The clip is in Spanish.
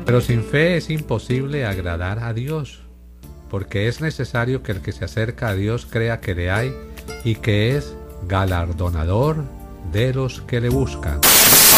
Pero sin fe es imposible agradar a Dios, porque es necesario que el que se acerca a Dios crea que le hay y que es galardonador de los que le buscan.